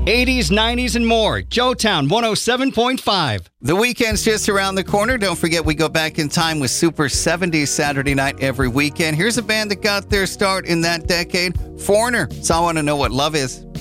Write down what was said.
80s, 90s, and more. Joetown 107.5. The weekend's just around the corner. Don't forget, we go back in time with Super 70s Saturday night every weekend. Here's a band that got their start in that decade, Foreigner. So I Want to Know What Love Is.